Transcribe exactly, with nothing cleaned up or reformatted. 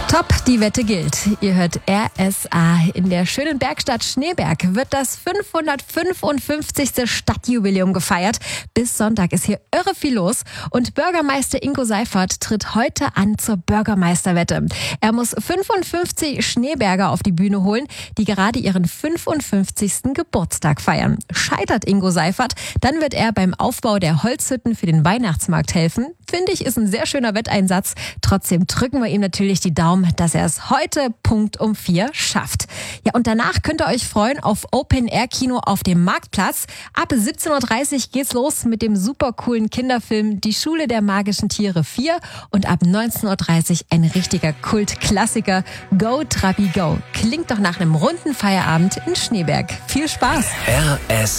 Top, die Wette gilt. Ihr hört R S A. In der schönen Bergstadt Schneeberg wird das fünfhundertfünfundfünfzigste Stadtjubiläum gefeiert. Bis Sonntag ist hier irre viel los. Und Bürgermeister Ingo Seifert tritt heute an zur Bürgermeisterwette. Er muss fünfundfünfzig Schneeberger auf die Bühne holen, die gerade ihren fünfundfünfzigsten Geburtstag feiern. Scheitert Ingo Seifert, dann wird er beim Aufbau der Holzhütten für den Weihnachtsmarkt helfen. Finde ich, ist ein sehr schöner Wetteinsatz. Trotzdem drücken wir ihm natürlich die Daumen, dass er es heute Punkt um vier schafft. Ja, und danach könnt ihr euch freuen auf Open-Air-Kino auf dem Marktplatz. Ab siebzehn Uhr dreißig geht's los mit dem super coolen Kinderfilm Die Schule der magischen Tiere vier und ab neunzehn Uhr dreißig ein richtiger Kultklassiker Go Trabi Go. Klingt doch nach einem runden Feierabend in Schneeberg. Viel Spaß! R S